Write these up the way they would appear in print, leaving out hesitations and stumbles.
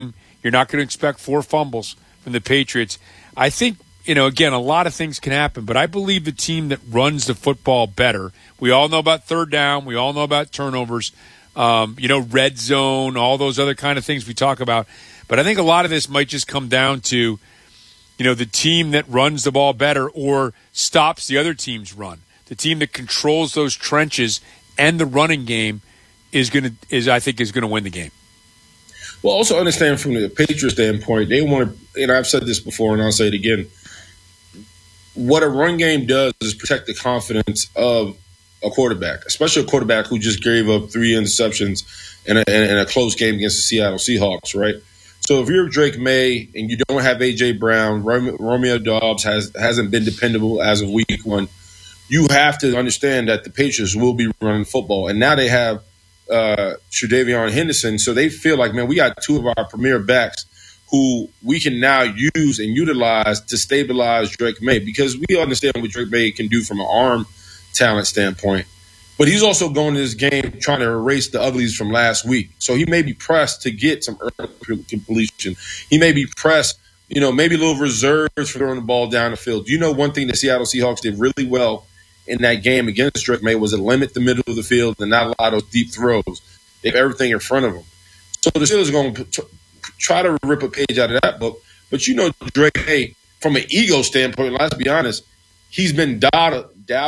You're not going to expect 4 fumbles from the Patriots. I think, again, a lot of things can happen, but I believe the team that runs the football better. We all know about third down. We all know about turnovers, red zone, all those other kind of things we talk about. But I think a lot of this might just come down to, the team that runs the ball better or stops the other team's run. The team that controls those trenches and the running game is going to win the game. Well, also understand from the Patriots standpoint, they want to, and I've said this before and I'll say it again, what a run game does is protect the confidence of a quarterback, especially a quarterback who just gave up 3 interceptions in a close game against the Seattle Seahawks, right? So if you're Drake May and you don't have A.J. Brown, Romeo Doubs hasn't been dependable as of week 1, you have to understand that the Patriots will be running football. And now they have Tre'Davion Henderson, so they feel like, man, we got 2 of our premier backs who we can now use and utilize to stabilize Drake May, because we understand what Drake May can do from an arm talent standpoint. But he's also going to this game trying to erase the uglies from last week. So he may be pressed to get some early completion. He may be pressed, maybe a little reserves for throwing the ball down the field. One thing the Seattle Seahawks did really well in that game against Drake May was to limit the middle of the field and not allow those deep throws. They have everything in front of them. So the Steelers are going to try to rip a page out of that book. But Drake May, from an ego standpoint, let's be honest, he's been doubted,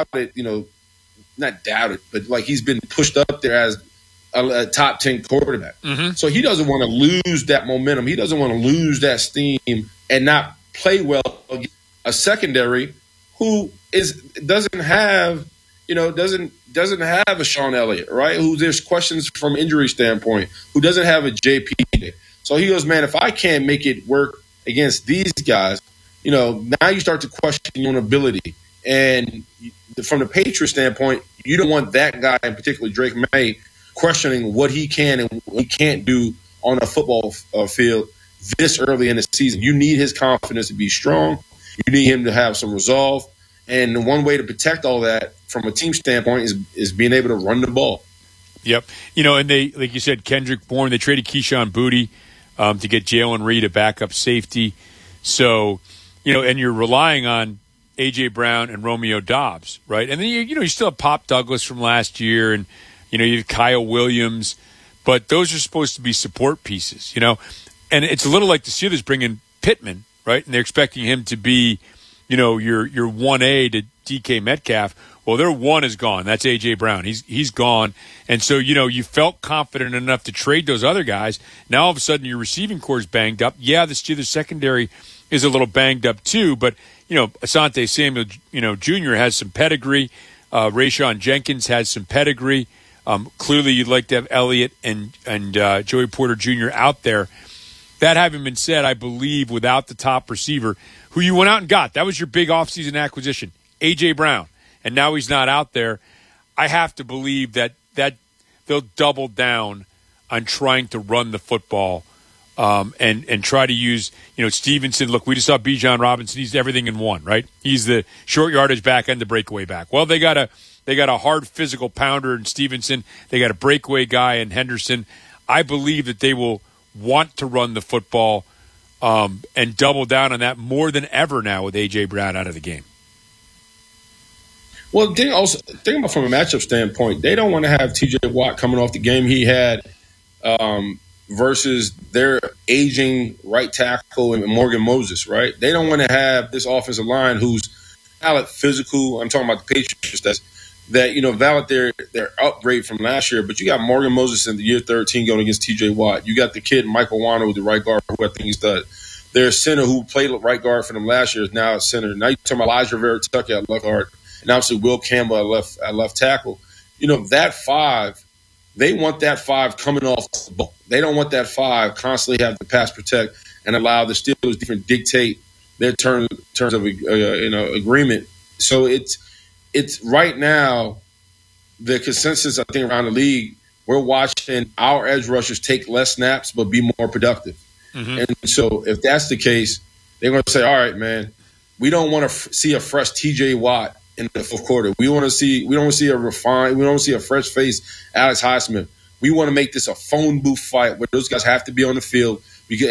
not doubted, but like he's been pushed up there as a top 10 quarterback. Mm-hmm. So he doesn't want to lose that momentum. He doesn't want to lose that steam and not play well against a secondary who doesn't have a Sean Elliott, right? Who there's questions from injury standpoint, who doesn't have a JP. So he goes, man, if I can't make it work against these guys, now you start to question your own ability. And from the Patriots standpoint, you don't want that guy, in particular Drake May, questioning what he can and what he can't do on a football field this early in the season. You need his confidence to be strong. You need him to have some resolve. And the one way to protect all that from a team standpoint is being able to run the ball. Yep. And they, like you said, Kendrick Bourne, they traded Keyshawn Boutte to get Jalen Reed a backup safety. So, and you're relying on A.J. Brown and Romeo Doubs, right? And then, you still have Pop Douglas from last year and, you have Kyle Williams. But those are supposed to be support pieces, And it's a little like the Steelers bring in Pittman, right? And they're expecting him to be, your 1A to DK Metcalf. Well, their 1 is gone. That's A.J. Brown. He's gone. And so, you felt confident enough to trade those other guys. Now, all of a sudden, your receiving core is banged up. Yeah, the Steelers secondary is a little banged up too, but, Asante Samuel, Jr. has some pedigree. Rayshon Jenkins has some pedigree. Clearly, you'd like to have Elliott and Joey Porter Jr. out there. That having been said, I believe without the top receiver, who you went out and got, that was your big offseason acquisition, A.J. Brown, and now he's not out there. I have to believe that they'll double down on trying to run the football and try to use, Stevenson. Look, we just saw Bijan Robinson. He's everything in one, right? He's the short yardage back and the breakaway back. Well, they got a hard physical pounder in Stevenson. They got a breakaway guy in Henderson. I believe that they will want to run the football and double down on that more than ever now with A.J. Brown out of the game. Well, think about from a matchup standpoint, they don't want to have T.J. Watt coming off the game he had versus their aging right tackle and Morgan Moses, right? They don't want to have this offensive line who's valid physical. I'm talking about the Patriots that valid their upgrade from last year. But you got Morgan Moses in the year 13 going against T.J. Watt. You got the kid Michael Wano with the right guard, who I think he's done. Their center who played right guard for them last year is now at center. Now you're talking about Elijah Vera-Tucker at left guard, and obviously Will Campbell at left tackle. That 5, they want that 5 coming off the ball. They don't want that 5 constantly have to pass protect and allow the Steelers to dictate their terms of agreement. So it's right now the consensus, I think, around the league, we're watching our edge rushers take less snaps but be more productive. Mm-hmm. And so if that's the case, they're going to say, all right, man, we don't want to see a fresh T.J. Watt in the fourth quarter. We don't want to see a fresh face Alex Highsmith. We want to make this a phone booth fight where those guys have to be on the field